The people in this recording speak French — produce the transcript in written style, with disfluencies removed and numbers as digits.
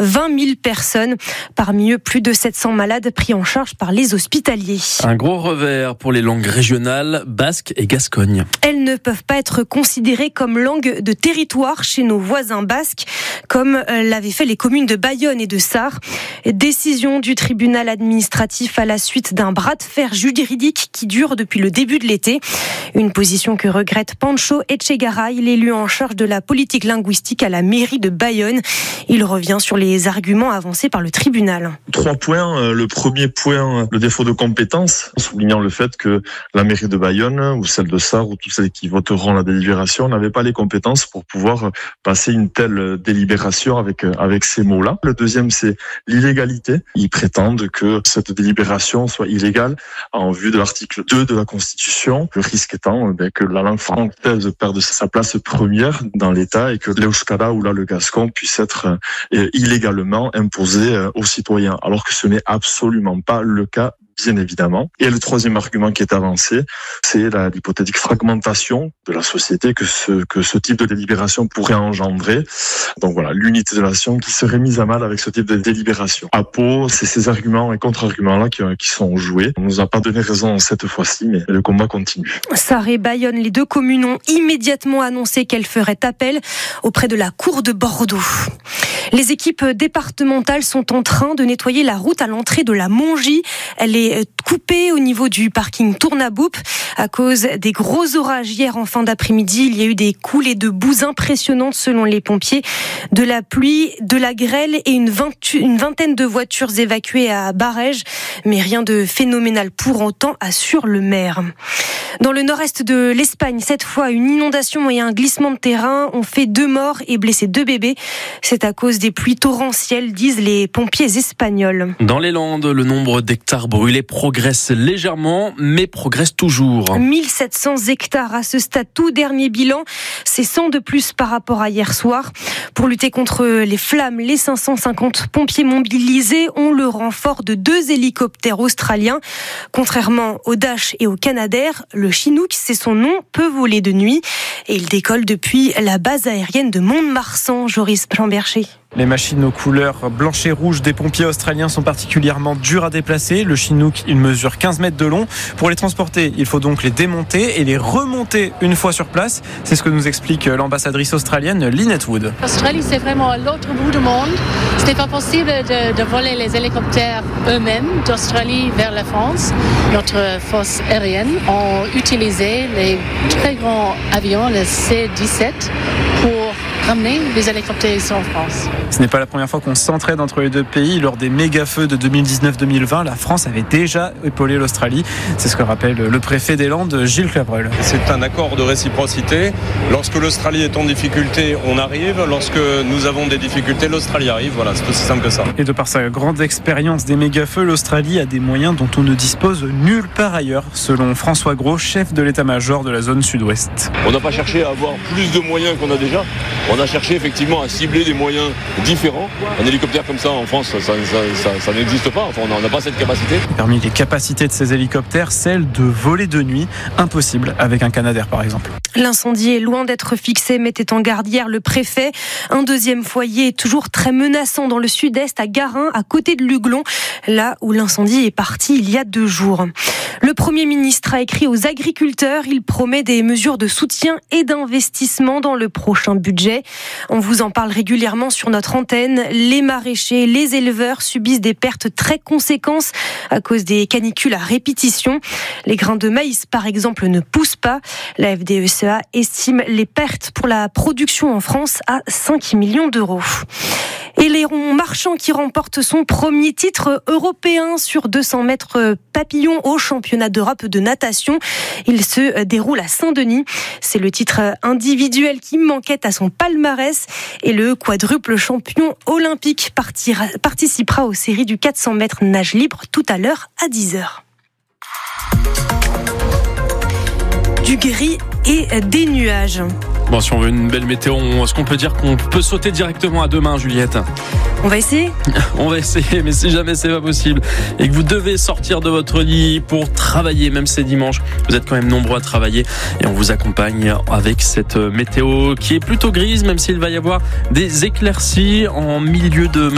20 000 personnes. Parmi eux, plus de 700 malades pris en charge par les hospitaliers. Un gros revers pour les langues régionales, basque et gascogne. Elles ne peuvent pas être considérées comme langues de territoire chez nos voisins basques, comme l'avaient fait les communes de Bayonne et de Sarre. Décision du tribunal administratif à la suite d'un bras de fer juridique qui dure depuis le début de l'été. Une position que regrette Pancho Echegaray, l'élu en charge de la politique linguistique à la mairie de Bayonne. Il revient sur les arguments avancés par le tribunal. 3 points. Le premier point, le défaut de compétence, soulignant le fait que la mairie de Bayonne ou celle de Sarre ou tous ceux qui voteront la délibération n'avaient pas les compétences pour pouvoir passer une telle délibération avec ces mots-là. Le deuxième, c'est l'illégalité. Ils prétendent que cette délibération soit illégale en vue de l'article 2 de la Constitution. Le risque étant que la langue française perde sa place première dans l'État et que l'euskara ou là le gascon puisse être illégalement imposé aux citoyens, alors que ce n'est absolument pas le cas, bien évidemment. Et le troisième argument qui est avancé, c'est l'hypothétique fragmentation de la société que ce type de délibération pourrait engendrer. Donc voilà, l'unité de la nation qui serait mise à mal avec ce type de délibération. À Pau, c'est ces arguments et contre-arguments-là qui sont joués. On nous a pas donné raison cette fois-ci, mais le combat continue. Sarre et Bayonne, les deux communes ont immédiatement annoncé qu'elles feraient appel auprès de la Cour de Bordeaux. Les équipes départementales sont en train de nettoyer la route à l'entrée de la Mongie. Elle est coupée au niveau du parking Tournaboup à cause des gros orages hier en fin d'après-midi. Il y a eu des coulées de boue impressionnantes selon les pompiers. De la pluie, de la grêle et une vingtaine de voitures évacuées à Barège. Mais rien de phénoménal pour autant, assure le maire. Dans le nord-est de l'Espagne, cette fois, une inondation et un glissement de terrain ont fait 2 morts et blessé 2 bébés. C'est à cause des pluies torrentielles, disent les pompiers espagnols. Dans les Landes, le nombre d'hectares brûlés progresse légèrement, mais progresse toujours. 1700 hectares à ce stade, tout dernier bilan. C'est 100 de plus par rapport à hier soir. Pour lutter contre les flammes, les 550 pompiers mobilisés ont le renfort de 2 hélicoptères australiens. Contrairement au Dash et au Canadair, le Chinook, c'est son nom, peut voler de nuit. Et il décolle depuis la base aérienne de Mont-de-Marsan. Joris Chambercher. Les machines aux couleurs blanches et rouges des pompiers australiens sont particulièrement dures à déplacer. Le Chinook, il mesure 15 mètres de long. Pour les transporter, il faut donc les démonter et les remonter une fois sur place. C'est ce que nous explique l'ambassadrice australienne Lynette Wood. L'Australie, c'est vraiment à l'autre bout du monde. Ce n'est pas possible de voler les hélicoptères eux-mêmes d'Australie vers la France. Notre force aérienne a utilisé les très grands avions, les C-17, pour ramener les hélicoptères ici en France. Ce n'est pas la première fois qu'on s'entraide entre les deux pays. Lors des méga-feux de 2019-2020, la France avait déjà épaulé l'Australie. C'est ce que rappelle le préfet des Landes, Gilles Clavreul. C'est un accord de réciprocité. Lorsque l'Australie est en difficulté, on arrive. Lorsque nous avons des difficultés, l'Australie arrive. Voilà, c'est aussi simple que ça. Et de par sa grande expérience des méga-feux, l'Australie a des moyens dont on ne dispose nulle part ailleurs, selon François Gros, chef de l'état-major de la zone sud-ouest. On n'a pas cherché à avoir plus de moyens qu'on a déjà. On a cherché effectivement à cibler des moyens différents. Un hélicoptère comme ça en France, ça n'existe pas. Enfin, on n'a pas cette capacité. Parmi les capacités de ces hélicoptères, celle de voler de nuit, impossible avec un Canadair par exemple. L'incendie est loin d'être fixé, mettait en garde hier le préfet. Un deuxième foyer est toujours très menaçant dans le sud-est, à Garin, à côté de Luglon, là où l'incendie est parti il y a 2 jours. Le Premier ministre a écrit aux agriculteurs. Il promet des mesures de soutien et d'investissement dans le prochain budget. On vous en parle régulièrement sur notre antenne. Les maraîchers, les éleveurs subissent des pertes très conséquentes à cause des canicules à répétition. Les grains de maïs, par exemple, ne poussent pas. La FDSEA estime les pertes pour la production en France à 5 millions d'euros. Et Léon Marchand qui remporte son premier titre européen sur 200 mètres papillon au championnat d'Europe de natation. Il se déroule à Saint-Denis. C'est le titre individuel qui manquait à son palmarès. Et le quadruple champion olympique participera aux séries du 400 mètres nage libre tout à l'heure à 10h. Du gris et des nuages. Bon, si on veut une belle météo, est-ce qu'on peut dire qu'on peut sauter directement à demain, Juliette ? On va essayer ? On va essayer, mais si jamais c'est pas possible et que vous devez sortir de votre lit pour travailler, même c'est dimanche, vous êtes quand même nombreux à travailler et on vous accompagne avec cette météo qui est plutôt grise, même s'il va y avoir des éclaircies en milieu de